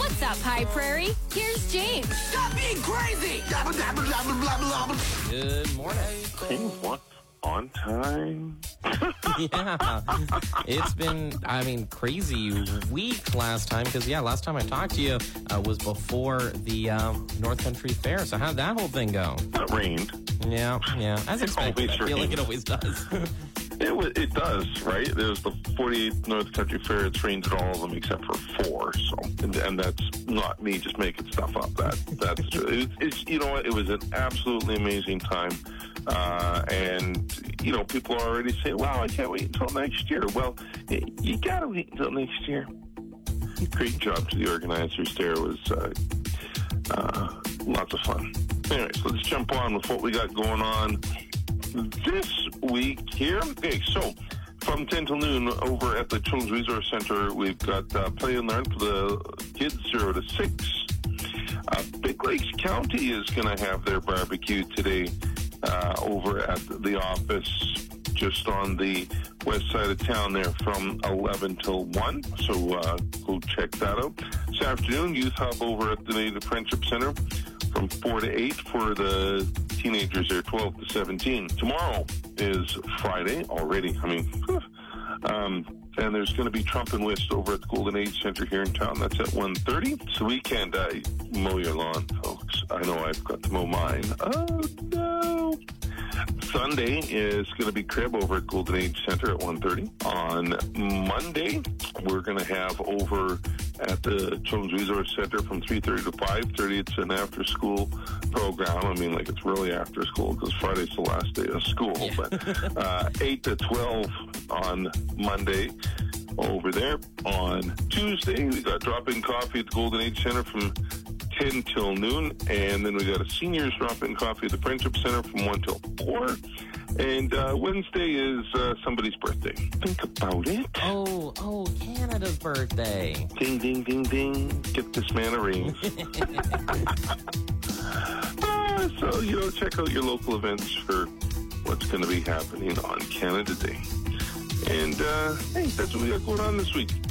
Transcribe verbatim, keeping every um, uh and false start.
What's up, High Prairie? Here's James. Stop being crazy! Good morning. Things what? On time? Yeah. It's been, I mean, crazy week last time because, yeah, last time I talked to you uh, was before the uh, North Country Fair. So how'd that whole thing go? It rained. Yeah, yeah. As expected. I feel like it always does. It was, it does, right? There's the forty-eighth North Country Fair. It's rained at all of them except for four. So, and, and that's not me just making stuff up. That that's true. It, it's you know what? It was an absolutely amazing time, uh, and you know people are already saying, "Wow, I can't wait until next year." Well, you gotta wait until next year. Great job to the organizers. There it was uh, uh, lots of fun. Anyways, let's jump on with what we got going on this week here. Okay, so from ten till noon over at the Children's Resource Center, we've got uh, Play and Learn for the kids zero to six. Uh, Big Lakes County is going to have their barbecue today uh, over at the office just on the west side of town there from eleven till one. So uh, go check that out. This afternoon, Youth Hub over at the Native Friendship Center from four to eight for the teenagers there, twelve to seventeen. Tomorrow is Friday already. I mean, um, and there's going to be Trump and Whist over at the Golden Age Center here in town. That's at one thirty. It's the weekend. Uh, mow your lawn, folks. I know I've got to mow mine. Oh, no. Sunday is going to be Crib over at Golden Age Center at one thirty. On Monday, we're going to have over at the Children's Resource Center from three thirty to five thirty. It's an after-school program. I mean, like, it's really after school because Friday's the last day of school. Yeah. But uh, eight to twelve on Monday over there. On Tuesday, we got drop-in coffee at the Golden Age Center from ten till noon, and then we got a seniors drop-in coffee at the Friendship Center from one till four. And uh, Wednesday is uh, somebody's birthday. Think about it. Oh, oh, Canada's birthday. Ding, ding, ding, ding. Get this man a ring. uh, so, you know, check out your local events for what's going to be happening on Canada Day. And uh, hey, that's what we got going on this week.